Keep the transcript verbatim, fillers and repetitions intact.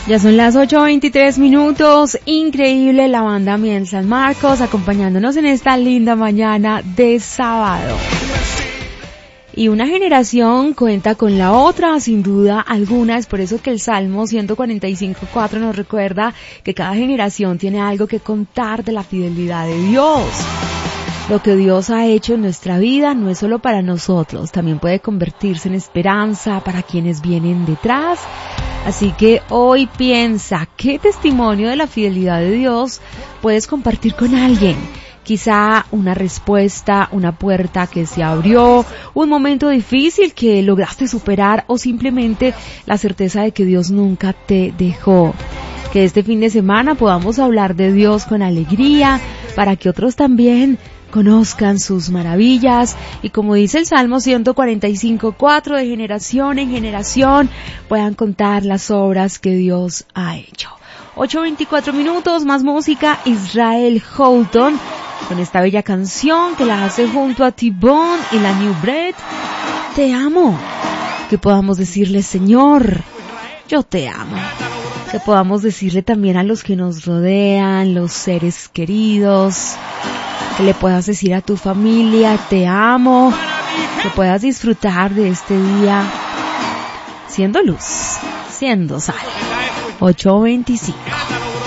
Ya son las ocho veintitrés minutos, increíble la banda Miel San Marcos acompañándonos en esta linda mañana de sábado. Y una generación cuenta con la otra, sin duda alguna, es por eso que el Salmo ciento cuarenta y cinco cuatro nos recuerda que cada generación tiene algo que contar de la fidelidad de Dios. Lo que Dios ha hecho en nuestra vida no es solo para nosotros, también puede convertirse en esperanza para quienes vienen detrás. Así que hoy piensa, ¿qué testimonio de la fidelidad de Dios puedes compartir con alguien? Quizá una respuesta, una puerta que se abrió, un momento difícil que lograste superar o simplemente la certeza de que Dios nunca te dejó. Que este fin de semana podamos hablar de Dios con alegría para que otros también conozcan sus maravillas y, como dice el Salmo ciento cuarenta y cinco cuatro, de generación en generación puedan contar las obras que Dios ha hecho. ocho veinticuatro minutos, más música. Israel Houghton con esta bella canción que la hace junto a T-Bone y la New Breed. Te amo. Que podamos decirle: Señor, yo te amo. Que podamos decirle también a los que nos rodean, los seres queridos. Que le puedas decir a tu familia: te amo. Que puedas disfrutar de este día siendo luz, siendo sal. ocho veinticinco.